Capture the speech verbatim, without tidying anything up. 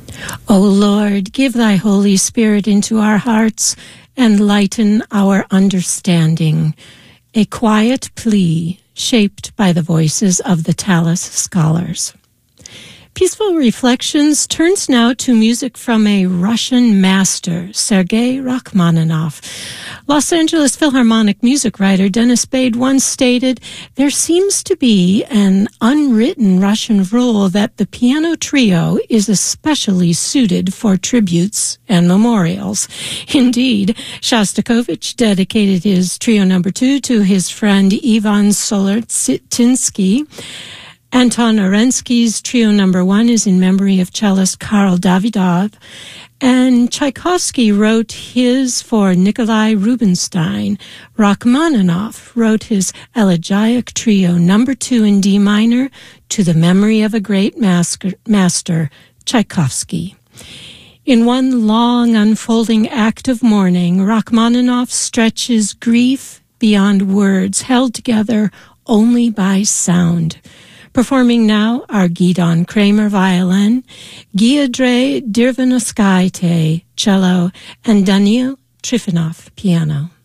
O Lord, give thy Holy Spirit into our hearts and lighten our understanding. A quiet plea shaped by the voices of the Tallis scholars. Peaceful Reflections turns now to music from a Russian master, Sergei Rachmaninoff. Los Angeles Philharmonic music writer Dennis Bade once stated, "There seems to be an unwritten Russian rule that the piano trio is especially suited for tributes and memorials." Indeed, Shostakovich dedicated his trio number two to his friend Ivan Solzhenitsyn. Anton Arensky's trio number one is in memory of cellist Karl Davidov, and Tchaikovsky wrote his for Nikolai Rubinstein. Rachmaninoff wrote his elegiac trio number two in D minor to the memory of a great master, master Tchaikovsky. In one long unfolding act of mourning, Rachmaninoff stretches grief beyond words, held together only by sound. Performing now are Gidon Kramer violin, Giedre Dirvanoskaite cello, and Daniil Trifonov piano.